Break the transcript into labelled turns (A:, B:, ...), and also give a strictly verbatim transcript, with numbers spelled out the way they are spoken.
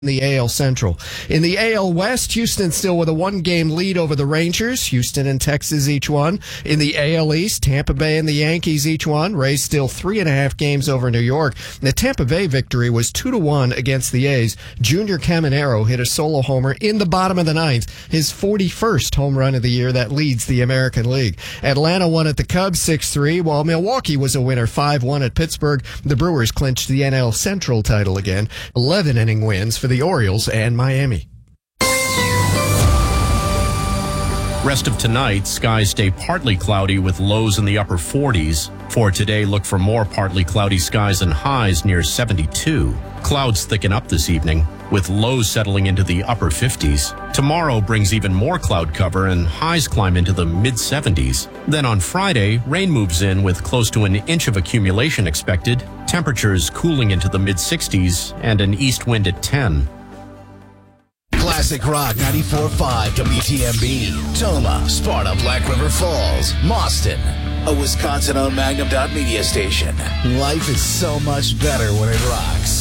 A: in the A L Central. In the A L West, Houston still with a one-game lead over the Rangers. Houston and Texas each one. In the A L East, Tampa Bay and the Yankees each one. Rays still three and a half games over New York. The Tampa Bay victory was two to one against the A's. Junior Caminero hit a solo homer in the bottom of the ninth, his forty-first home run of the year that leads the American League. Atlanta won at the Cubs six three, while Milwaukee was a winner five one at Pittsburgh. The Brewers clinched the N L Central title again. eleven inning wins for the Orioles and Miami.
B: Rest of tonight, skies stay partly cloudy with lows in the upper forties. For today, look for more partly cloudy skies and highs near seventy-two. Clouds thicken up this evening, with lows settling into the upper fifties. Tomorrow brings even more cloud cover and highs climb into the mid-seventies. Then on Friday, rain moves in with close to an inch of accumulation expected. Temperatures cooling into the mid-sixties and an east wind at ten.
C: Classic Rock ninety-four point five W T M B. Toma, Sparta, Black River Falls, Mauston. A Wisconsin-owned Magnum Dot Media station. Life is so much better when it rocks.